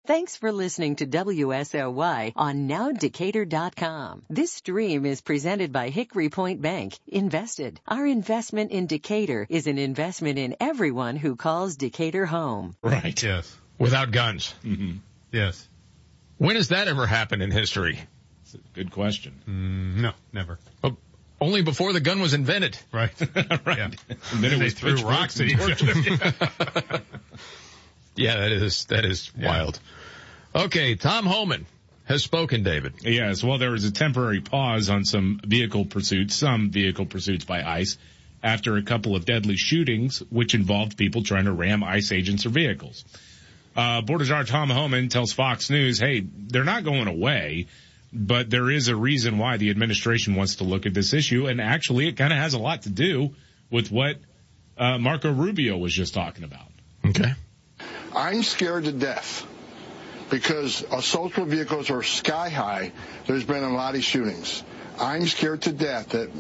Thanks for listening to WSOY on NowDecatur.com. This stream is presented by Hickory Point Bank. Invested. Our investment in Decatur is an investment in everyone who calls Decatur home. Right. Yes. Without guns. Mm-hmm. Yes. When has that ever happened in history? That's a good question. No, never. Only before the gun was invented. Right. Right. Yeah. And then it was threw rocks at each other. Yeah, that is wild. Okay, Tom Homan has spoken, David. Yes, well, there was a temporary pause on some vehicle pursuits by ICE after a couple of deadly shootings, which involved people trying to ram ICE agents or vehicles. Border Czar Tom Homan tells Fox News, hey, they're not going away, but there is a reason why the administration wants to look at this issue, and actually it kind of has a lot to do with what Marco Rubio was just talking about. Okay. I'm scared to death because assault with vehicles are sky high. There's been a lot of shootings. I'm scared to death that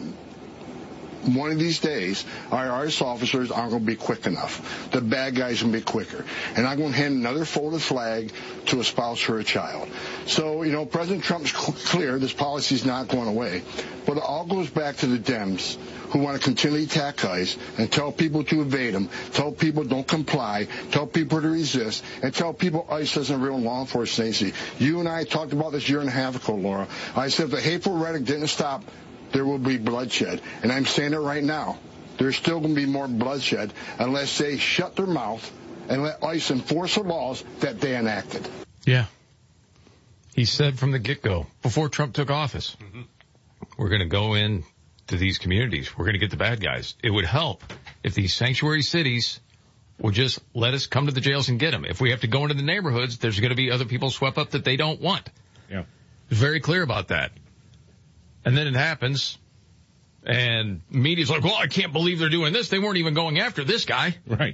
one of these days, our ICE officers aren't going to be quick enough. The bad guys will be quicker. And I'm going to hand another folded flag to a spouse or a child. So, President Trump's clear this policy is not going away. But it all goes back to the Dems who want to continually attack ICE and tell people to evade them, tell people don't comply, tell people to resist, and tell people ICE isn't real law enforcement agency. You and I talked about this a year and a half ago, Laura. I said if the hateful rhetoric didn't stop, there will be bloodshed. And I'm saying it right now. There's still going to be more bloodshed unless they shut their mouth and let ICE enforce the laws that they enacted. Yeah. He said from the get-go, before Trump took office, we're going to go in to these communities. We're going to get the bad guys. It would help if these sanctuary cities would just let us come to the jails and get them. If we have to go into the neighborhoods, there's going to be other people swept up that they don't want. Yeah. He's very clear about that. And then it happens, and media's like, well, I can't believe they're doing this. They weren't even going after this guy. Right.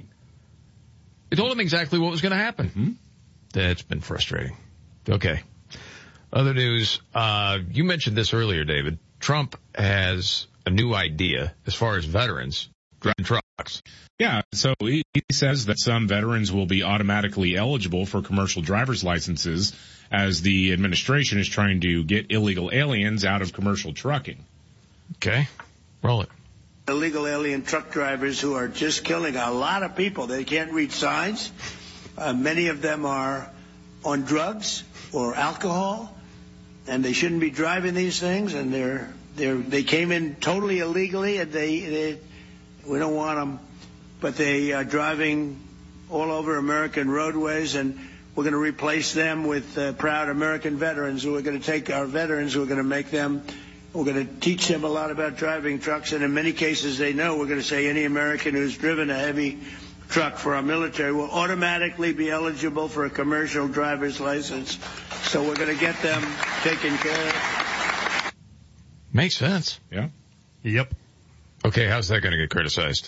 They told him exactly what was going to happen. Mm-hmm. That's been frustrating. Okay. Other news, you mentioned this earlier, David. Trump has a new idea as far as veterans driving trucks. Yeah, so he says that some veterans will be automatically eligible for commercial driver's licenses as the administration is trying to get illegal aliens out of commercial trucking. Okay, roll it. Illegal alien truck drivers who are just killing a lot of people. They can't read signs. Many of them are on drugs or alcohol, and they shouldn't be driving these things. And they came in totally illegally, and we don't want them, but they are driving all over American roadways, and we're going to replace them with proud American veterans who are going to take our veterans who are going to make them. We're going to teach them a lot about driving trucks, and in many cases they know. We're going to say any American who's driven a heavy truck for our military will automatically be eligible for a commercial driver's license. So we're going to get them taken care of. Makes sense. Yeah. Yep. Okay, how's that going to get criticized?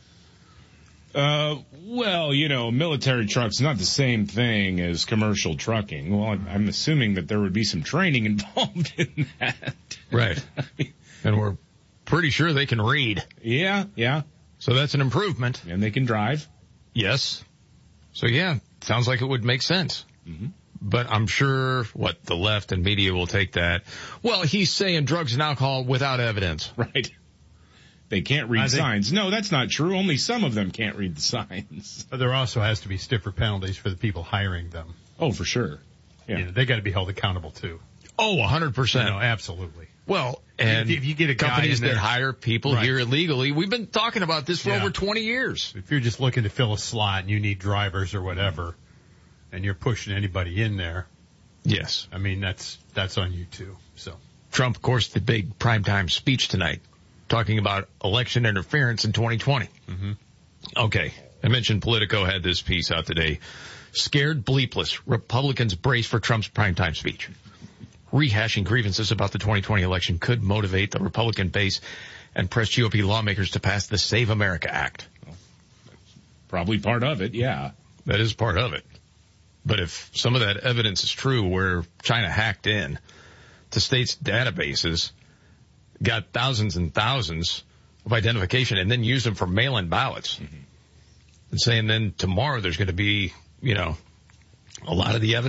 Well, military truck's not the same thing as commercial trucking. Well, I'm assuming that there would be some training involved in that. Right. And we're pretty sure they can read. Yeah. So that's an improvement. And they can drive. Yes. So yeah, sounds like it would make sense. Mm-hmm. But I'm sure, the left and media will take that. Well, he's saying drugs and alcohol without evidence. Right. They can't read signs. No, that's not true. Only some of them can't read the signs. But there also has to be stiffer penalties for the people hiring them. Oh, for sure. Yeah. They got to be held accountable too. Oh, 100%. Absolutely. Well, and if you get a guy companies in there, that hire people here illegally, we've been talking about this for over 20 years. If you're just looking to fill a slot and you need drivers or whatever, and you're pushing anybody in there. Yes. I mean, that's on you too. So Trump, of course, the big primetime speech tonight, talking about election interference in 2020. Mm-hmm. Okay. I mentioned Politico had this piece out today. Scared bleepless. Republicans brace for Trump's primetime speech. Rehashing grievances about the 2020 election could motivate the Republican base and press GOP lawmakers to pass the Save America Act. Probably part of it, yeah. That is part of it. But if some of that evidence is true where China hacked in to states' databases, got thousands and thousands of identification, and then used them for mail-in ballots, and saying then tomorrow there's going to be, a lot of the evidence